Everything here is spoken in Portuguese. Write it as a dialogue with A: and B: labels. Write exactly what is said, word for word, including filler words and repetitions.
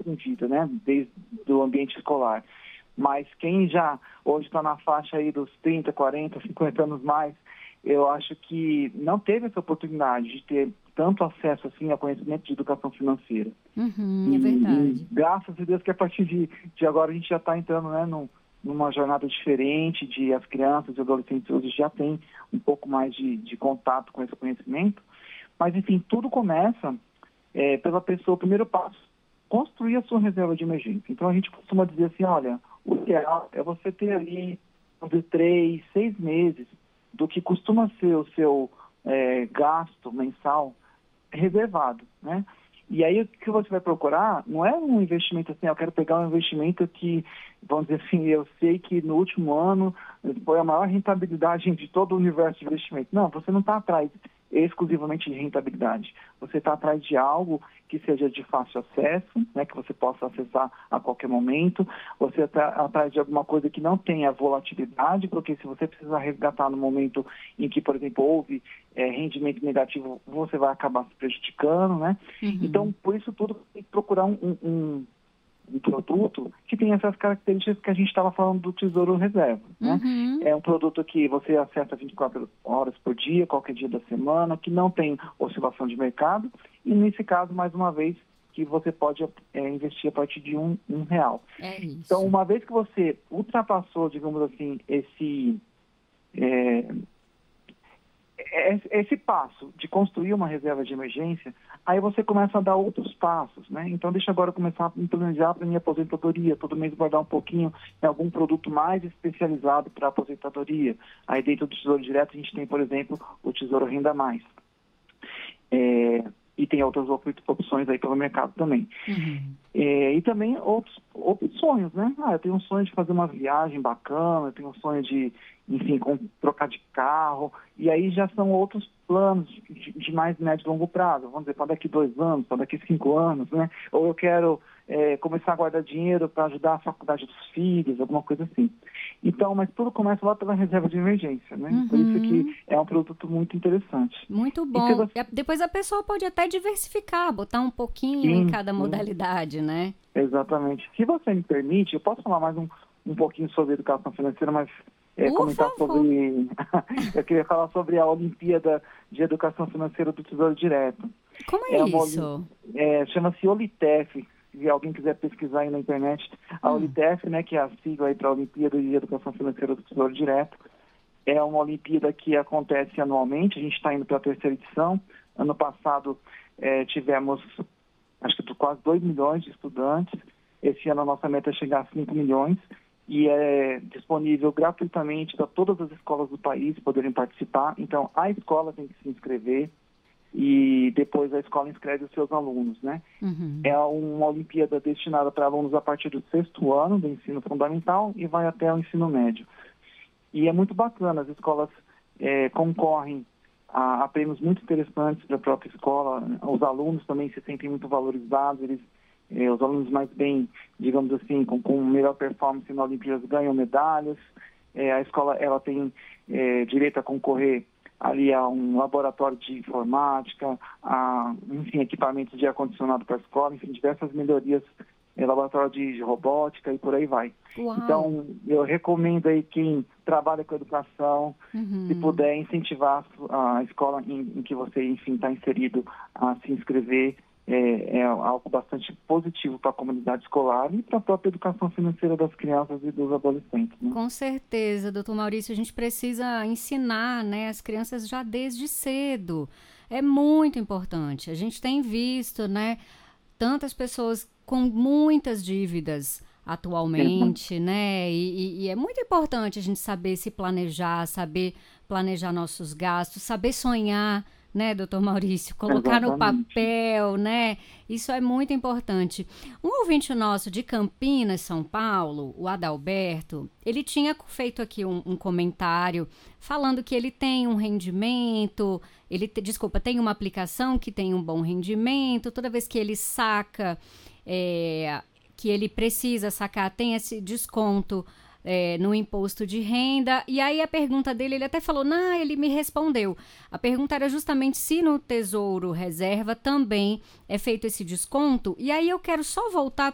A: aprendida, né? Desde o ambiente escolar. Mas quem já hoje está na faixa aí dos trinta, quarenta, cinquenta anos mais, eu acho que não teve essa oportunidade de ter tanto acesso assim ao conhecimento de educação financeira.
B: Uhum,
A: e,
B: é verdade.
A: E, graças a Deus que a partir de, de agora a gente já está entrando, né, num, numa jornada diferente, de as crianças e adolescentes hoje já têm um pouco mais de, de contato com esse conhecimento. Mas, enfim, tudo começa é, pela pessoa, o primeiro passo, construir a sua reserva de emergência. Então, a gente costuma dizer assim, olha, o ideal é você ter ali de três, seis meses do que costuma ser o seu é, gasto mensal reservado, né? E aí o que você vai procurar não é um investimento assim, eu quero pegar um investimento que, vamos dizer assim, eu sei que no último ano foi a maior rentabilidade de todo o universo de investimento. Não, você não está atrás exclusivamente de rentabilidade. Você está atrás de algo que seja de fácil acesso, né, que você possa acessar a qualquer momento. Você está atrás de alguma coisa que não tenha volatilidade, porque se você precisar resgatar no momento em que, por exemplo, houve é, rendimento negativo, você vai acabar se prejudicando, né?
B: Uhum.
A: Então, por isso tudo, tem que procurar um, um, um produto que tem essas características que a gente estava falando do Tesouro Reserva, né?
B: Uhum.
A: É um produto que você acessa vinte e quatro horas por dia, qualquer dia da semana, que não tem oscilação de mercado e, nesse caso, mais uma vez, que você pode é, investir a partir de um, um real.
B: É isso.
A: Então, uma vez que você ultrapassou, digamos assim, esse... É, esse passo de construir uma reserva de emergência, aí você começa a dar outros passos, né? Então, deixa agora eu começar a me planejar para minha aposentadoria, todo mês guardar um pouquinho em algum produto mais especializado para aposentadoria. Aí dentro do Tesouro Direto a gente tem, por exemplo, o Tesouro Renda Mais. É, e tem outras op- opções aí pelo mercado também.
B: Uhum.
A: É, e também outros, outros sonhos, né? Ah, eu tenho um sonho de fazer uma viagem bacana, eu tenho um sonho de, enfim, com, trocar de carro, e aí já são outros planos de, de mais médio e longo prazo, vamos dizer, para daqui dois anos, para daqui cinco anos, né? Ou eu quero é, começar a guardar dinheiro para ajudar a faculdade dos filhos, alguma coisa assim. Então, mas tudo começa lá pela reserva de emergência, né?
B: Uhum.
A: Por isso que é um produto muito interessante.
B: Muito bom. Você... Depois a pessoa pode até diversificar, botar um pouquinho sim, em cada sim. modalidade, né?
A: Exatamente. Se você me permite, eu posso falar mais um, um pouquinho sobre educação financeira, mas é, comentar
B: favor.
A: sobre... eu queria falar sobre a Olimpíada de Educação Financeira do Tesouro Direto.
B: Como é, é isso?
A: Uma, é, chama-se Olitef. Se alguém quiser pesquisar aí na internet, a hum. Olitef, né, que é a sigla aí para a Olimpíada de Educação Financeira do Tesouro Direto, é uma Olimpíada que acontece anualmente, a gente está indo para a terceira edição. Ano passado é, tivemos, acho que quase dois milhões de estudantes. Esse ano a nossa meta é chegar a cinco milhões e é disponível gratuitamente para todas as escolas do país poderem participar. Então, a escola tem que se inscrever e depois a escola inscreve os seus alunos, né?
B: Uhum.
A: É uma Olimpíada destinada para alunos a partir do sexto ano do ensino fundamental e vai até o ensino médio. E é muito bacana, as escolas é, concorrem a, a prêmios muito interessantes para a própria escola, os alunos também se sentem muito valorizados, eles, é, os alunos mais bem, digamos assim, com, com melhor performance na Olimpíada ganham medalhas, é, a escola ela tem é, direito a concorrer ali a um laboratório de informática, a, enfim, equipamentos de ar-condicionado para a escola, enfim, diversas melhorias, é, laboratório de robótica e por aí vai.
B: Uau.
A: Então, eu recomendo aí quem trabalha com educação,
B: uhum.
A: se puder incentivar a escola em, em que você, enfim, está inserido a se inscrever, é, é algo bastante positivo para a comunidade escolar e para a própria educação financeira das crianças e dos adolescentes, né?
B: Com certeza, doutor Maurício, a gente precisa ensinar, né, as crianças já desde cedo. É muito importante. A gente tem visto, né, tantas pessoas com muitas dívidas atualmente, né? E, e é muito importante a gente saber se planejar, saber planejar nossos gastos, saber sonhar, né, doutor Maurício? Colocar
A: Exatamente.
B: no papel, né? Isso é muito importante. Um ouvinte nosso de Campinas, São Paulo, o Adalberto, ele tinha feito aqui um, um comentário falando que ele tem um rendimento, ele, desculpa, tem uma aplicação que tem um bom rendimento, toda vez que ele saca, é, que ele precisa sacar, tem esse desconto É, no imposto de renda. E aí a pergunta dele, ele até falou, não, ele me respondeu. A pergunta era justamente se no Tesouro Reserva também é feito esse desconto. E aí eu quero só voltar